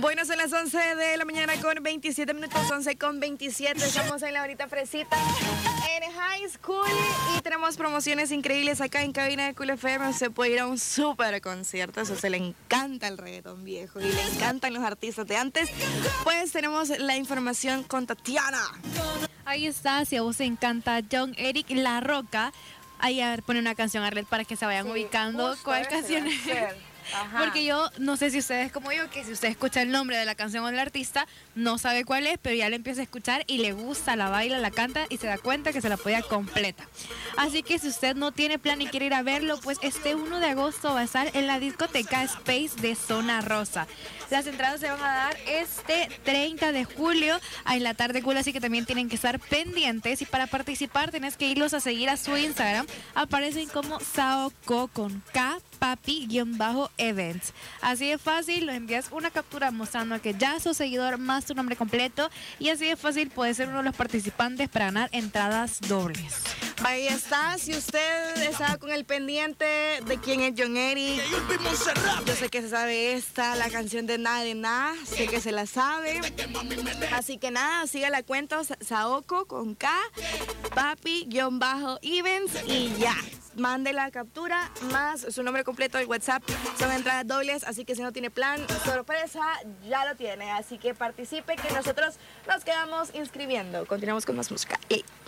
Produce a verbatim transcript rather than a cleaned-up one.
Bueno, son las once de la mañana con veintisiete minutos, once con veintisiete. Estamos en la horita fresita en High School y tenemos promociones increíbles acá en cabina de Cool F M. Se puede ir a un súper concierto. Eso se le encanta el reggaetón viejo y le encantan los artistas de antes. Pues tenemos la información con Tatiana. Ahí está, si a vos te encanta John Eric La Roca, ahí a ver, pone una canción a Red para que se vayan sí, ubicando cuál canción es. Ajá. Porque yo no sé si ustedes como yo, que si usted escucha el nombre de la canción o del artista, no sabe cuál es, pero ya le empieza a escuchar y le gusta, la baila, la canta y se da cuenta que se la podía completa. Así que si usted no tiene plan y quiere ir a verlo, pues este uno de agosto va a estar en la discoteca Space de Zona Rosa. Las entradas se van a dar este treinta de julio en la tarde cool, así que también tienen que estar pendientes. Y para participar tenés que irlos a seguir a su Instagram. Aparecen como Saoko con K, papi-events. Así de fácil, lo envías una captura mostrando que ya sos seguidor más tu nombre completo y así de fácil puedes ser uno de los participantes para ganar entradas dobles. Ahí está, si usted estaba con el pendiente de quién es John Eric, yo sé que se sabe esta, la canción de Nada de Nada, sé que se la sabe, así que nada, siga la cuenta Saoko con K, papi-events y ya. Mande la captura más su nombre completo del WhatsApp. Son entradas dobles, así que si no tiene plan, sorpresa, ya lo tiene. Así que participe, que nosotros nos quedamos inscribiendo. Continuamos con más música. ¡Ey!